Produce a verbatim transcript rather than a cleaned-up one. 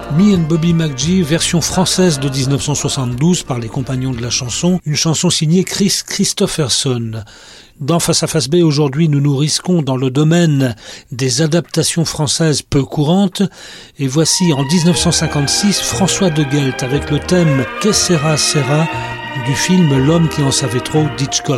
Me and Bobby McGee, version française de dix-neuf cent soixante-douze par les Compagnons de la chanson, une chanson signée Chris Christopherson. Dans Face à Face B, aujourd'hui, nous nous risquons dans le domaine des adaptations françaises peu courantes. Et voici en dix-neuf cent cinquante-six, François de Guelt avec le thème Que sera sera du film L'homme qui en savait trop d'Hitchcock.